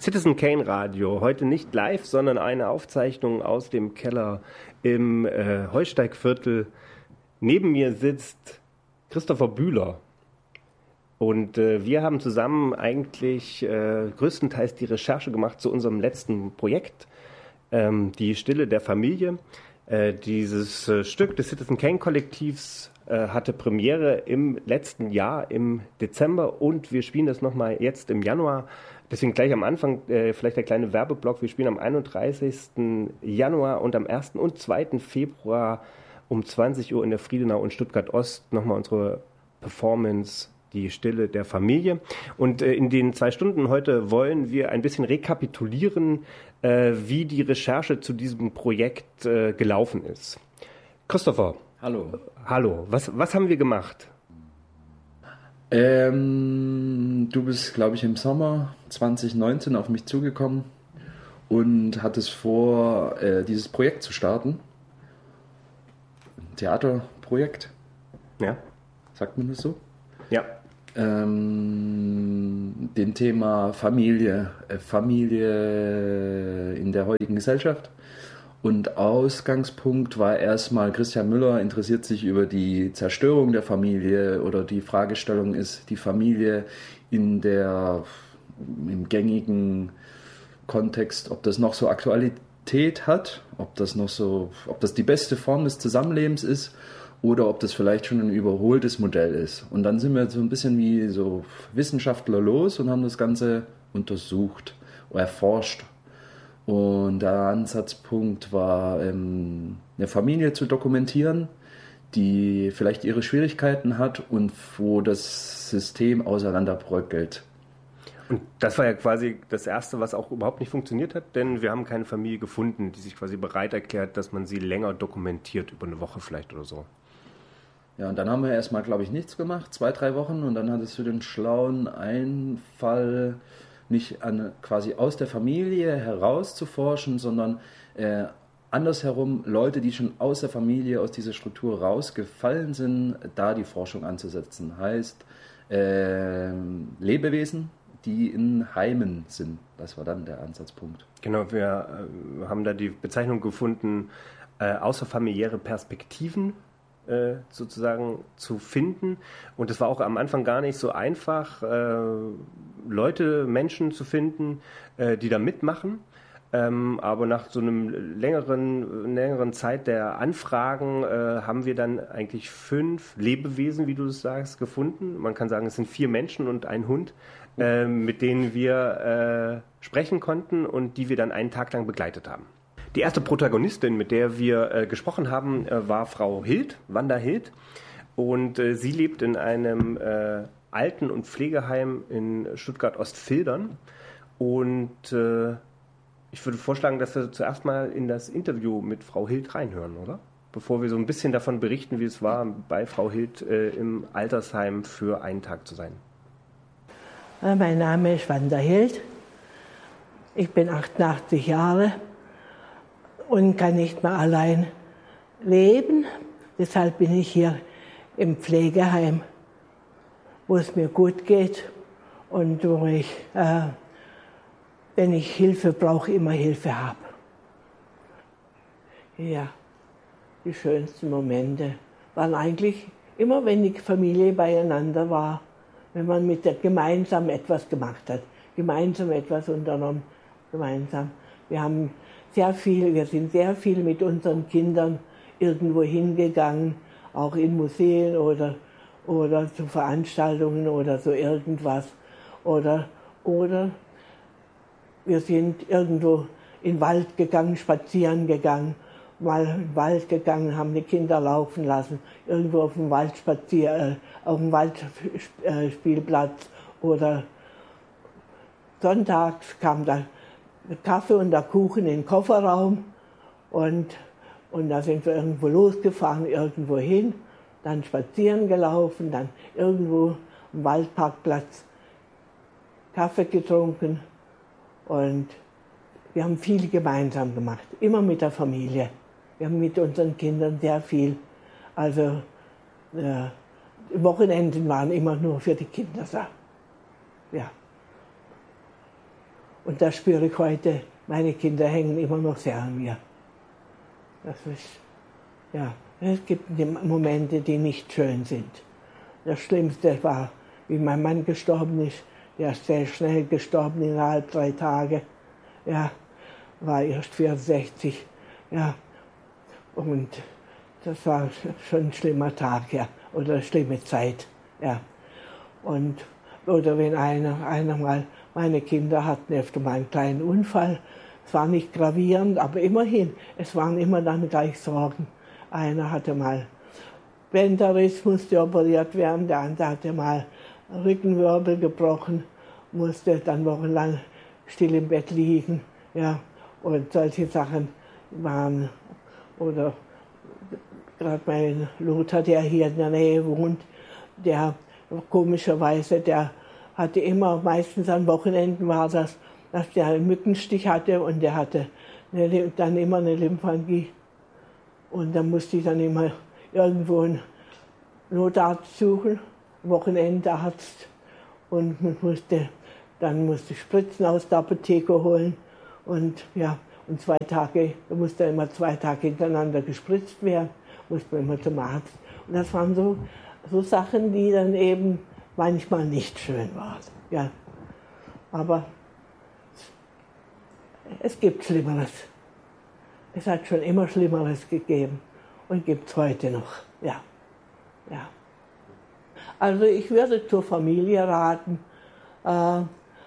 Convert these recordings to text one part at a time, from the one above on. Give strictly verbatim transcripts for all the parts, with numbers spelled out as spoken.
Citizen Kane Radio, heute nicht live, sondern eine Aufzeichnung aus dem Keller im äh, Heusteigviertel. Neben mir sitzt Christopher Bühler und äh, wir haben zusammen eigentlich äh, größtenteils die Recherche gemacht zu unserem letzten Projekt, ähm, die Stille der Familie. Äh, dieses äh, Stück des Citizen Kane Kollektivs äh, hatte Premiere im letzten Jahr im Dezember und wir spielen das nochmal jetzt im Januar. Deswegen gleich am Anfang äh, vielleicht der kleine Werbeblock. Wir spielen am einunddreißigsten Januar und am ersten und zweiten Februar um zwanzig Uhr in der Friedenau und Stuttgart Ost nochmal unsere Performance Die Stille der Familie. Und äh, in den zwei Stunden heute wollen wir ein bisschen rekapitulieren, äh, wie die Recherche zu diesem Projekt äh, gelaufen ist. Christopher. Hallo. Hallo. Was, was haben wir gemacht? Ähm, du bist, glaube ich, im Sommer zwanzig neunzehn auf mich zugekommen und hattest vor, äh, dieses Projekt zu starten. Ein Theaterprojekt. Ja. Sagt man das so? Ja. Ähm, dem Thema Familie, äh, Familie in der heutigen Gesellschaft. Und Ausgangspunkt war erstmal, Christian Müller interessiert sich über die Zerstörung der Familie oder die Fragestellung ist, die Familie in der, im gängigen Kontext, ob das noch so Aktualität hat, ob das noch so, ob das die beste Form des Zusammenlebens ist oder ob das vielleicht schon ein überholtes Modell ist. Und dann sind wir so ein bisschen wie so Wissenschaftler los und haben das Ganze untersucht, erforscht. Und der Ansatzpunkt war, ähm, eine Familie zu dokumentieren, die vielleicht ihre Schwierigkeiten hat und wo das System auseinanderbröckelt. Und das war ja quasi das Erste, was auch überhaupt nicht funktioniert hat, denn wir haben keine Familie gefunden, die sich quasi bereit erklärt, dass man sie länger dokumentiert, über eine Woche vielleicht oder so. Ja, und dann haben wir erstmal, glaube ich, nichts gemacht, zwei, drei Wochen, und dann hattest du den schlauen Einfall, nicht an, quasi aus der Familie heraus zu forschen, sondern äh, andersherum Leute, die schon aus der Familie, aus dieser Struktur rausgefallen sind, da die Forschung anzusetzen. Heißt, äh, Lebewesen, die in Heimen sind. Das war dann der Ansatzpunkt. Genau, wir äh, haben da die Bezeichnung gefunden, äh, außerfamiliäre Perspektiven äh, sozusagen zu finden. Und es war auch am Anfang gar nicht so einfach, äh, Leute, Menschen zu finden, äh, die da mitmachen. Ähm, aber nach so einem längeren, längeren Zeit der Anfragen äh, haben wir dann eigentlich fünf Lebewesen, wie du das sagst, gefunden. Man kann sagen, es sind vier Menschen und ein Hund, äh, mit denen wir äh, sprechen konnten und die wir dann einen Tag lang begleitet haben. Die erste Protagonistin, mit der wir äh, gesprochen haben, äh, war Frau Hild, Wanda Hild. Und äh, sie lebt in einem äh, Alten- und Pflegeheim in Stuttgart-Ostfildern. Und äh, ich würde vorschlagen, dass wir zuerst mal in das Interview mit Frau Hild reinhören, oder? Bevor wir so ein bisschen davon berichten, wie es war, bei Frau Hild äh, im Altersheim für einen Tag zu sein. Mein Name ist Wanda Hild. Ich bin achtundachtzig Jahre und kann nicht mehr allein leben. Deshalb bin ich hier im Pflegeheim, wo es mir gut geht und wo ich, äh, wenn ich Hilfe brauche, immer Hilfe habe. Ja, die schönsten Momente waren eigentlich immer, wenn die Familie beieinander war, wenn man mit der gemeinsam etwas gemacht hat, gemeinsam etwas unternommen, gemeinsam. Wir haben sehr viel, wir sind sehr viel mit unseren Kindern irgendwo hingegangen, auch in Museen oder, oder zu Veranstaltungen oder so irgendwas. Oder, oder wir sind irgendwo in den Wald gegangen, spazieren gegangen, mal in den Wald gegangen, haben die Kinder laufen lassen, irgendwo auf dem Waldspazier, äh, auf dem Waldspielplatz oder sonntags kam da der Kaffee und der Kuchen in den Kofferraum und, und da sind wir irgendwo losgefahren, irgendwo hin, dann spazieren gelaufen, dann irgendwo am Waldparkplatz Kaffee getrunken und wir haben viel gemeinsam gemacht, immer mit der Familie. Wir haben mit unseren Kindern sehr viel, also äh, Wochenenden waren immer nur für die Kinder da. Ja. Und das spüre ich heute. Meine Kinder hängen immer noch sehr an mir. Das ist, ja, es gibt Momente, die nicht schön sind. Das Schlimmste war, wie mein Mann gestorben ist. Der ist sehr schnell gestorben, innerhalb drei Tage. Ja, war erst vierundsechzig. Ja, und das war schon ein schlimmer Tag, ja, oder eine schlimme Zeit, ja. Und, oder wenn einer, einer mal, meine Kinder hatten öfter mal einen kleinen Unfall. Es war nicht gravierend, aber immerhin, es waren immer dann gleich Sorgen. Einer hatte mal Bänderriss, musste operiert werden, der andere hatte mal Rückenwirbel gebrochen, musste dann wochenlang still im Bett liegen, ja. Und solche Sachen waren, oder gerade mein Lothar, der hier in der Nähe wohnt, der komischerweise, der hatte immer, meistens an Wochenenden war das, dass der einen Mückenstich hatte und der hatte eine, dann immer eine Lymphangie. Und dann musste ich dann immer irgendwo einen Notarzt suchen, Wochenendarzt. Und man musste, dann musste ich Spritzen aus der Apotheke holen. Und ja, und zwei Tage, da musste immer zwei Tage hintereinander gespritzt werden, musste man immer zum Arzt. Und das waren so, so Sachen, die dann eben manchmal nicht schön waren. Ja. Aber es gibt Schlimmeres. Es hat schon immer Schlimmeres gegeben und gibt es heute noch. Ja. Ja. Also ich würde zur Familie raten, äh,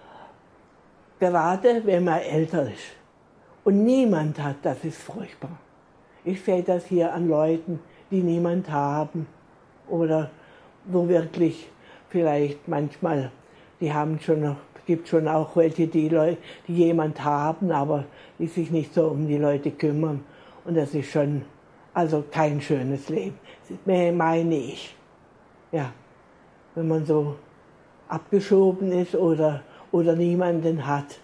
gerade wenn man älter ist und niemand hat, das ist furchtbar. Ich sehe das hier an Leuten, die niemand haben oder wo wirklich vielleicht manchmal, die haben schon noch, es gibt schon auch welche, die, Leute, die jemand haben, aber die sich nicht so um die Leute kümmern. Und das ist schon, also kein schönes Leben, meine ich. Ja, wenn man so abgeschoben ist oder, oder niemanden hat.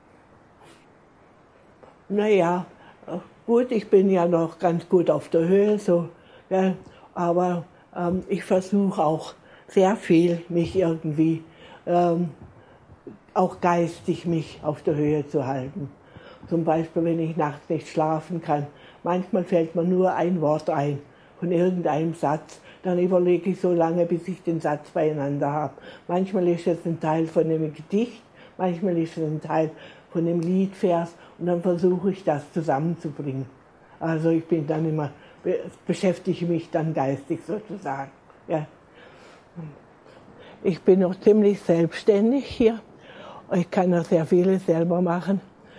Naja, gut, ich bin ja noch ganz gut auf der Höhe, so, ja, aber ähm, ich versuche auch sehr viel, mich irgendwie, ähm, auch geistig mich auf der Höhe zu halten. Zum Beispiel, wenn ich nachts nicht schlafen kann. Manchmal fällt mir nur ein Wort ein von irgendeinem Satz. Dann überlege ich so lange, bis ich den Satz beieinander habe. Manchmal ist es ein Teil von einem Gedicht, manchmal ist es ein Teil von einem Liedvers und dann versuche ich das zusammenzubringen. Also ich bin dann immer, beschäftige mich dann geistig sozusagen. Ja. Ich bin noch ziemlich selbstständig hier. Ich kann noch sehr vieles selber machen,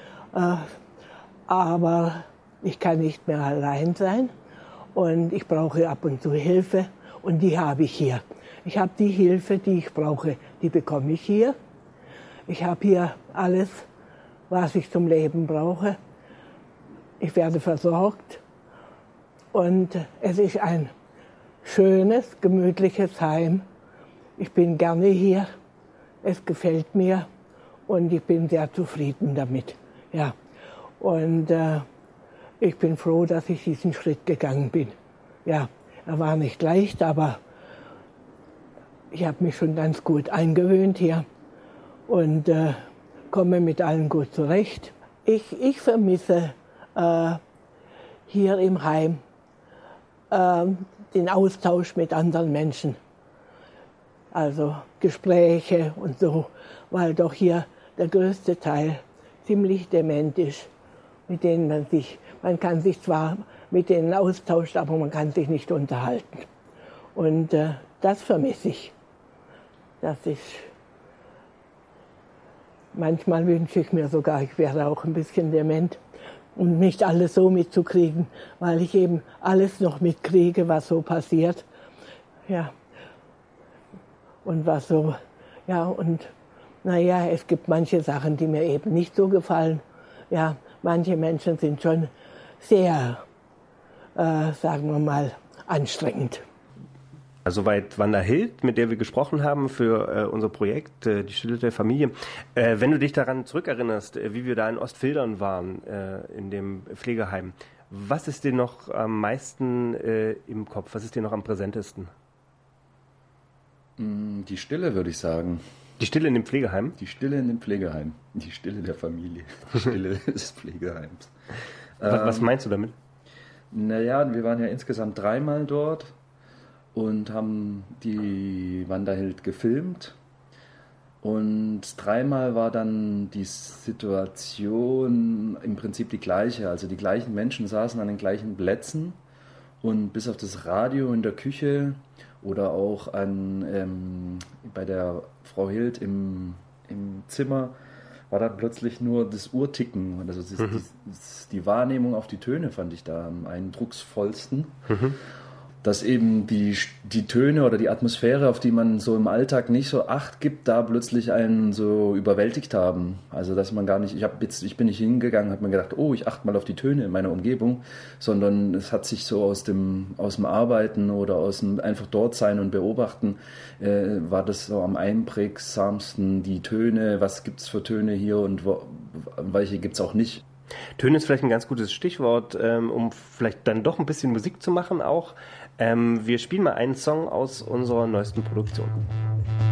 aber ich kann nicht mehr allein sein und ich brauche ab und zu Hilfe und die habe ich hier. Ich habe die Hilfe, die ich brauche, die bekomme ich hier. Ich habe hier alles, was ich zum Leben brauche. Ich werde versorgt und es ist ein schönes, gemütliches Heim. Ich bin gerne hier, es gefällt mir und ich bin sehr zufrieden damit. Ja. Und äh, ich bin froh, dass ich diesen Schritt gegangen bin. Ja, er war nicht leicht, aber ich habe mich schon ganz gut eingewöhnt hier und äh, komme mit allen gut zurecht. Ich, ich vermisse äh, hier im Heim äh, den Austausch mit anderen Menschen. Also Gespräche und so, weil doch hier der größte Teil ziemlich dement ist, mit denen man sich, man kann sich zwar mit denen austauschen, aber man kann sich nicht unterhalten. Und äh, das vermisse ich. Das ist, manchmal wünsche ich mir sogar, ich wäre auch ein bisschen dement, um nicht alles so mitzukriegen, weil ich eben alles noch mitkriege, was so passiert. Ja. Und was so, ja, und naja, es gibt manche Sachen, die mir eben nicht so gefallen. Ja, manche Menschen sind schon sehr, äh, sagen wir mal, anstrengend. Soweit Wanda Hild, mit der wir gesprochen haben für äh, unser Projekt, äh, die Stille der Familie. Äh, wenn du dich daran zurückerinnerst, äh, wie wir da in Ostfildern waren, äh, in dem Pflegeheim, was ist dir noch am meisten äh, im Kopf? Was ist dir noch am präsentesten? Die Stille, würde ich sagen. Die Stille in dem Pflegeheim? Die Stille in dem Pflegeheim. Die Stille der Familie. Die Stille des Pflegeheims. Was, was meinst du damit? Naja, wir waren ja insgesamt dreimal dort und haben die Wanderhild gefilmt. Und dreimal war dann die Situation im Prinzip die gleiche. Also die gleichen Menschen saßen an den gleichen Plätzen und bis auf das Radio in der Küche oder auch an, ähm, bei der Frau Hild im, im Zimmer war dann plötzlich nur das Uhrticken. Also das, mhm. das, die Wahrnehmung auf die Töne fand ich da am eindrucksvollsten. Mhm. Dass eben die, die Töne oder die Atmosphäre, auf die man so im Alltag nicht so Acht gibt, da plötzlich einen so überwältigt haben. Also dass man gar nicht, ich, hab jetzt, ich bin nicht hingegangen, habe mir gedacht, oh, ich achte mal auf die Töne in meiner Umgebung, sondern es hat sich so aus dem, aus dem Arbeiten oder aus dem einfach dort sein und beobachten, äh, war das so am einprägsamsten, die Töne, was gibt's für Töne hier und wo, welche gibt's auch nicht. Töne ist vielleicht ein ganz gutes Stichwort, ähm, um vielleicht dann doch ein bisschen Musik zu machen auch. Ähm, wir spielen mal einen Song aus unserer neuesten Produktion.